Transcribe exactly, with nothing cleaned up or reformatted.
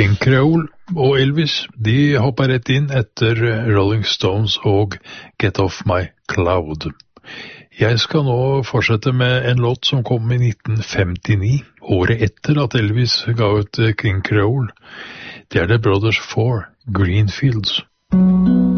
King Creole og Elvis, de hopper rett inn etter Rolling Stones og Get Off My Cloud. Jeg skal nå fortsette med en låt som kom i nitten femtini, året etter at Elvis ga ut King Creole. Det er The Brothers Four, Green Fields.